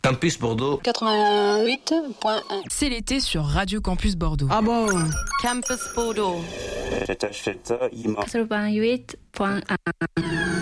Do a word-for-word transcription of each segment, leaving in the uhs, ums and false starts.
Campus Bordeaux quatre-vingt-huit point un. C'est l'été sur Radio Campus Bordeaux. Ah bon? Campus Bordeaux quatre-vingt-huit point un.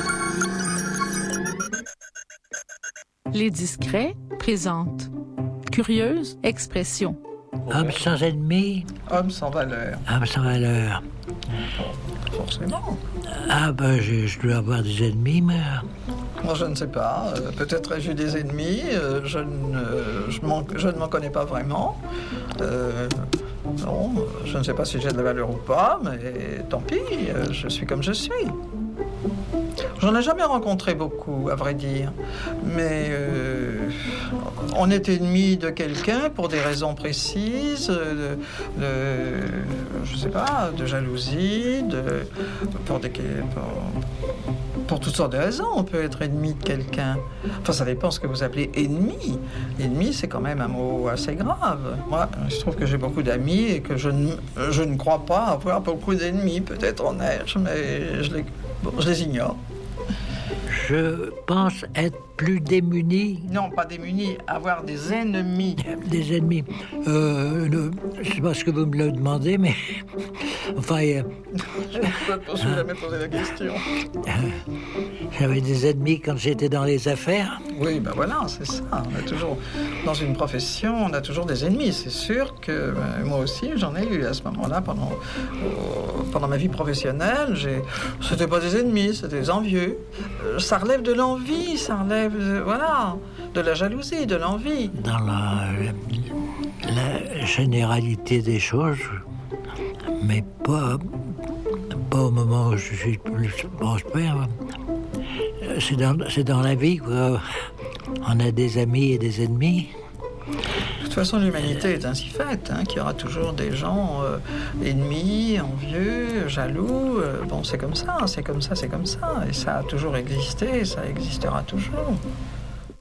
Les Discrets présentent Curieuse expression. Homme sans ennemi, Homme sans valeur. homme sans valeur. Forcément. Ah ben, je, je dois avoir des ennemis, mais... Moi, je ne sais pas. Euh, peut-être j'ai des ennemis. Euh, je, ne, euh, je, m'en- je ne m'en connais pas vraiment. Euh, non, je ne sais pas si j'ai de la valeur ou pas, mais tant pis, euh, je suis comme je suis. J'en ai jamais rencontré beaucoup, à vrai dire. Mais euh, on est ennemi de quelqu'un pour des raisons précises, de, de- je sais pas, de jalousie, de, pour, des, pour, pour toutes sortes de raisons. On peut être ennemi de quelqu'un. Enfin, ça dépend ce que vous appelez ennemi. Ennemi, c'est quand même un mot assez grave. Moi, je trouve que j'ai beaucoup d'amis et que je ne, je ne crois pas avoir beaucoup d'ennemis. Peut-être en ai-je, mais je les, bon, je les ignore. Je pense être plus démuni Non, pas démunis, avoir des ennemis. des ennemis. Euh, le- je sais pas ce que vous me le demandez, mais... Enfin, euh, Je ne me suis jamais posé la question. j'avais des ennemis quand j'étais dans les affaires. Oui, ben voilà, c'est ça. On a toujours, dans une profession, on a toujours des ennemis. C'est sûr que euh, moi aussi, j'en ai eu à ce moment-là, pendant, euh, pendant ma vie professionnelle. J'ai... C'était pas des ennemis, c'était des envieux. Euh, ça relève de l'envie, ça relève, de, voilà, de la jalousie, de l'envie. Dans la, la généralité des choses, mais pas, pas au moment où je suis plus prospère. C'est dans, c'est dans la vie, quoi. On a des amis et des ennemis. De toute façon, l'humanité est ainsi faite, hein, qu'il y aura toujours des gens euh, ennemis, envieux, jaloux. Euh, bon, c'est comme ça, c'est comme ça, c'est comme ça. Et ça a toujours existé, et ça existera toujours.